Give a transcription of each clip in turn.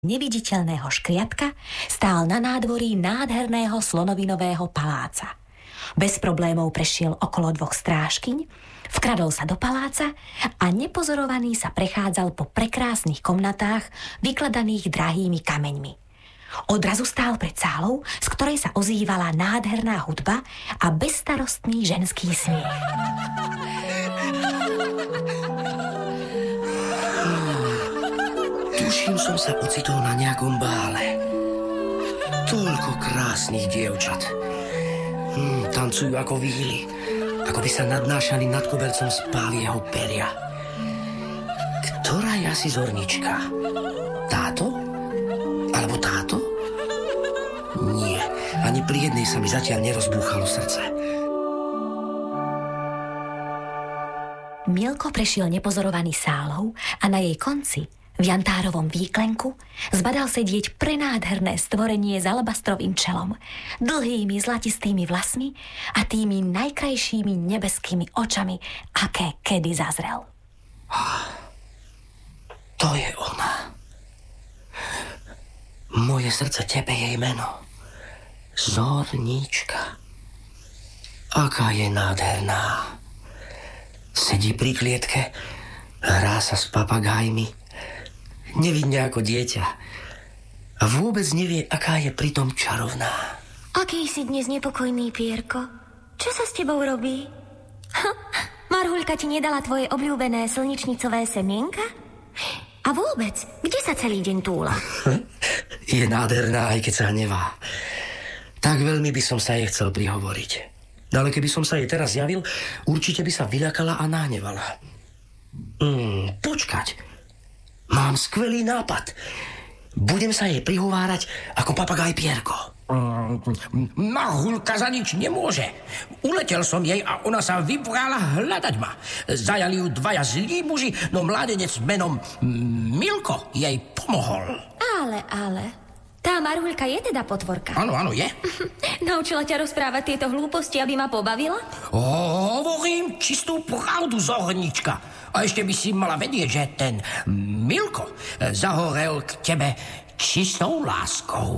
neviditeľného škriatka stál na nádvorí nádherného slonovinového paláca. Bez problémov prešiel okolo 2 strážkyň, vkradol sa do paláca a nepozorovaný sa prechádzal po prekrásnych komnatách vykladaných drahými kameňmi. Odrazu stál pred sálou, z ktorej sa ozývala nádherná hudba a bezstarostný ženský smiech. Tuším, som sa ocitol na nejakom bále. Toľko krásnych dievčat. Tancujú ako víly, ako by sa nadnášali nad kobercom spávieho peria. Ktorá je asi zornička? Táto? Alebo táto? Nie, ani pri jednej sa mi zatiaľ nerozbúchalo srdce. Milko prešiel nepozorovaný sálou a na jej konci, v jantárovom výklenku, zbadal sedieť prenádherné stvorenie s alabastrovým čelom, dlhými zlatistými vlasmi a tými najkrajšími nebeskými očami, aké kedy zazrel. To je ona. Moje srdce tepe jej meno. Zornička. Aká je nádherná. Sedí pri klietke, hrá sa s papagájmi, nevidne ako dieťa a vôbec nevie, aká je pritom čarovná. Aký si dnes nepokojný, Pierko? Čo sa s tebou robí? Marhuľka ti nedala tvoje obľúbené slničnicové semienka? A vôbec, kde sa celý deň túla? Je nádherná, aj keď sa hnevá. Tak veľmi by som sa jej chcel prihovoriť. Ale keby som sa jej teraz javil, určite by sa vyľakala a nahnevala. Počkať. Mám skvelý nápad. Budem sa jej prihovárať ako papagaj Pierko. Marhuľka za nič nemôže. Uletel som jej a ona sa vybrala hľadať ma. Zajali ju 2 zlí muži, no mladenec menom Milko jej pomohol. Ale, tá Marhuľka je teda potvorka. Áno, je. Naučila ťa rozprávať tieto hlúposti, aby ma pobavila? Hovorím čistú pravdu, zornička. A ešte by si mala vedieť, že ten Milko zahorel k tebe čistou láskou.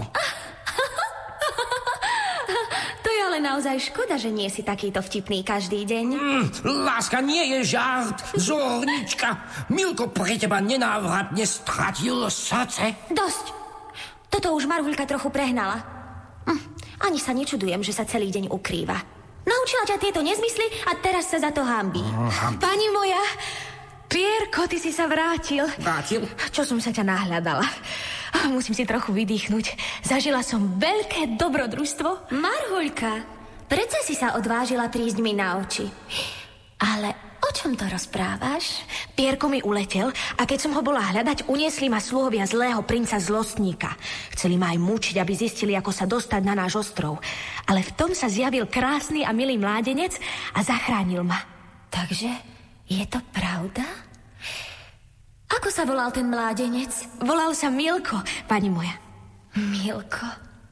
To je ale naozaj škoda, že nie si takýto vtipný každý deň. Láska nie je žart, zornička. Milko pre teba nenávratne stratil srdce. Dosť. Toto už Marhuľka trochu prehnala. Ani sa nečudujem, že sa celý deň ukrýva. Naučila ťa tieto nezmysly a teraz sa za to hanbí. Pani moja, Pierko, ty si sa vrátil. Vrátil? Čo som sa ťa nahľadala? Musím si trochu vydýchnuť. Zažila som veľké dobrodružstvo. Marhuľka, predsa si sa odvážila prísť mi na oči. Ale o čom to rozprávaš? Pierko mi uletel a keď som ho bola hľadať, uniesli ma sluhovia zlého princa zlostníka. Chceli ma aj mučiť, aby zistili, ako sa dostať na náš ostrov. Ale v tom sa zjavil krásny a milý mládenec a zachránil ma. Takže je to pravda? Ako sa volal ten mládenec? Volal sa Milko, pani moja. Milko.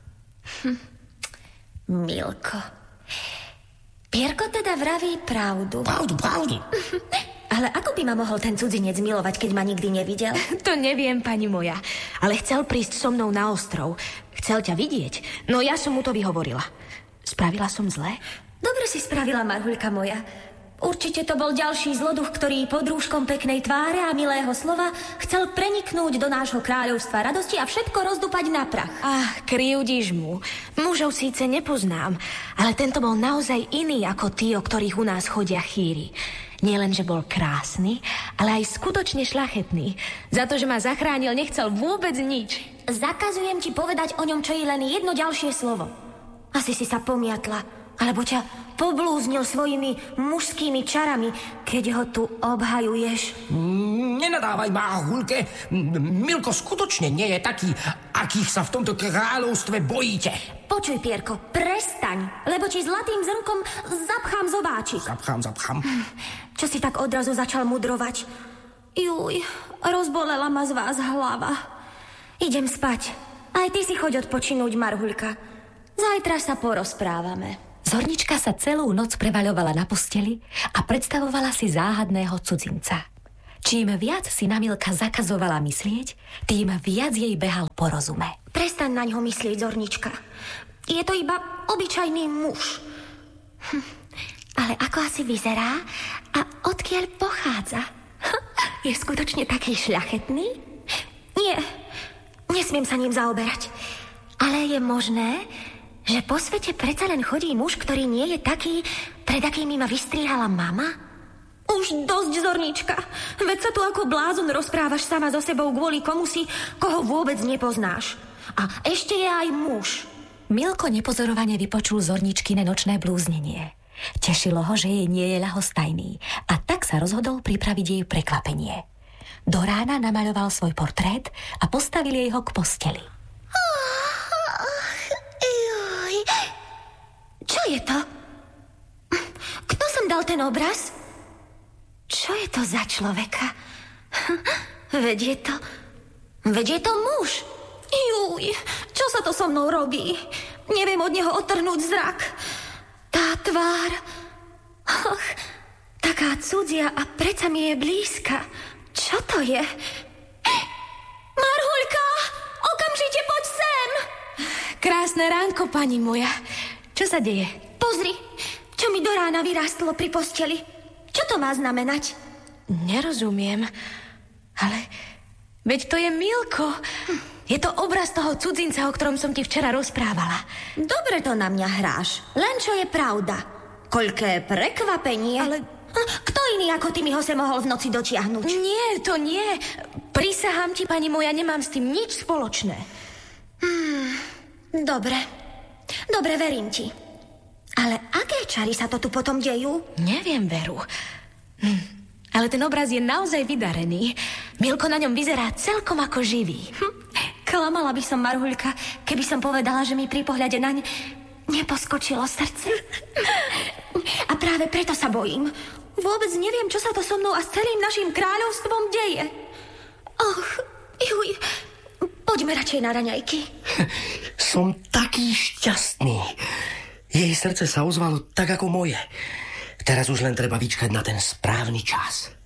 Milko. Pierko teda vraví pravdu. Pravdu. Ale ako by ma mohol ten cudzinec milovať, keď ma nikdy nevidel? To neviem, pani moja. Ale chcel prísť so mnou na ostrov. Chcel ťa vidieť, no ja som mu to vyhovorila. Spravila som zle? Dobre si spravila, Marhuľka moja. Určite to bol ďalší zloduch, ktorý pod rúškom peknej tváre a milého slova chcel preniknúť do nášho kráľovstva radosti a všetko rozdúpať na prach. Krivdíš mu. Mužov síce nepoznám, ale tento bol naozaj iný ako tí, o ktorých u nás chodia chýry. Nielen, že bol krásny, ale aj skutočne šľachetný. Za to, že ma zachránil, nechcel vôbec nič. Zakazujem ti povedať o ňom čo i len jedno ďalšie slovo. Asi si sa pomiatla, alebo ťa poblúznil svojimi mužskými čarami, keď ho tu obhajuješ. Nenadávaj, Marhuľke. Milko skutočne nie je taký, akých sa v tomto kráľovstve bojíte. Počuj, Pierko, prestaň, lebo ti zlatým zrnkom zapchám zobáčik. Zapchám. Čo si tak odrazu začal mudrovať? Juj, rozbolela ma z vás hlava. Idem spať. Aj ty si choď odpočinúť, Marhuľka. Zajtra sa porozprávame. Zornička sa celú noc prevaľovala na posteli a predstavovala si záhadného cudzinca. Čím viac si na Milka zakazovala myslieť, tým viac jej behal po rozume. Prestaň na ňo myslieť, Zornička. Je to iba obyčajný muž. Ale ako asi vyzerá a odkiaľ pochádza? Je skutočne taký šľachetný? Nie, nesmiem sa ním zaoberať. Ale je možné, že po svete predsa len chodí muž, ktorý nie je taký, pred akými ma vystrihala mama? Už dosť, Zornička. Veď sa tu ako blázon rozprávaš sama so sebou kvôli komusi, koho vôbec nepoznáš. A ešte je aj muž. Milko nepozorovane vypočul Zorničkine nočné blúznenie. Tešilo ho, že jej nie je ľahostajný a tak sa rozhodol pripraviť jej prekvapenie. Do rána namaľoval svoj portrét a postavil jej ho k posteli. Čo je to? Kto som dal ten obraz? Čo je to za človeka? Veď je to muž. Juj, čo sa to so mnou robí? Neviem od neho odtrhnúť zrak. Tá tvár, taká cudzia a predsa mi je blízka. Čo to je? Marhuľka, okamžite poď sem! Krásne ránko, pani moja. Čo sa deje? Pozri, čo mi do rána vyrástlo pri posteli. Čo to má znamenať? Nerozumiem, ale veď to je Milko. Je to obraz toho cudzinca, o ktorom som ti včera rozprávala. Dobre to na mňa hráš, len čo je pravda. Koľké prekvapenie. Ale kto iný ako ty mi ho sem mohol v noci dotiahnuť? nie, to nie. Prisahám ti, pani moja, nemám s tým nič spoločné. Dobre, verím ti. Ale aké čary sa to tu potom dejú? Neviem, Veru. Ale ten obraz je naozaj vydarený. Milko na ňom vyzerá celkom ako živý. Klamala by som, Marhuľka, keby som povedala, že mi pri pohľade naň neposkočilo srdce. A práve preto sa bojím. Vôbec neviem, čo sa to so mnou a s celým našim kráľovstvom deje. Poďme radšej na raňajky. Som taký šťastný. Jej srdce sa ozvalo tak ako moje. Teraz už len treba vyčkať na ten správny čas.